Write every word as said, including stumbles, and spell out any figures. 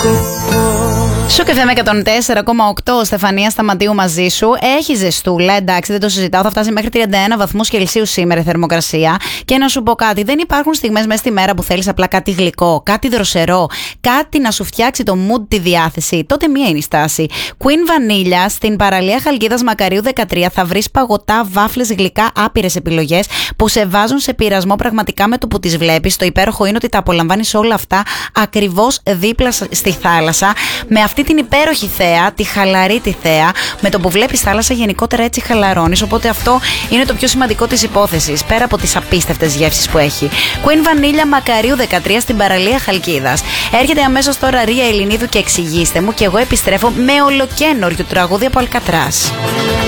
Σοκ εφ εμ εκατόν τέσσερα κόμμα οκτώ, Στεφανία Σταματίου μαζί σου. Έχει ζεστούλα, εντάξει, δεν το συζητάω. Θα φτάσει μέχρι τριάντα ένα βαθμούς Κελσίου σήμερα η θερμοκρασία. Και να σου πω κάτι, δεν υπάρχουν στιγμές μέσα στη μέρα που θέλεις απλά κάτι γλυκό, κάτι δροσερό, κάτι να σου φτιάξει το mood, τη διάθεση. Τότε μία είναι η στάση. Queen Vanilla στην παραλία Χαλκίδας Μακαρίου δεκατρία θα βρεις παγωτά, βάφλες, γλυκά, άπειρες επιλογές που σε βάζουν σε πειρασμό πραγματικά με το που τις βλέπεις. Το υπέροχο είναι ότι τα απολαμβάνεις όλα αυτά ακριβώς δίπλα στη θάλασσα. Με αυτή την υπέροχη θέα, τη χαλαρή τη θέα, με το που βλέπεις θάλασσα γενικότερα έτσι χαλαρώνεις, οπότε αυτό είναι το πιο σημαντικό της υπόθεσης, πέρα από τις απίστευτες γεύσεις που έχει. Queen Vanilla Μακαρίου δεκατρία στην παραλία Χαλκίδας. Έρχεται αμέσως τώρα Ρία Ελληνίδου και Εξηγήστε μου, και εγώ επιστρέφω με ολοκαίνουργιο τραγούδι από Αλκατράς.